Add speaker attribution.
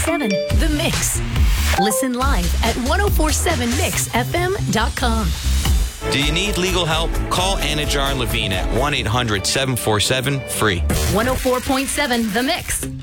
Speaker 1: 7 The Mix. Listen live at 1047mixfm.com.
Speaker 2: Do you need legal help? Call Anajar and Levine at 1-800-747-FREE.
Speaker 1: 104.7 The Mix.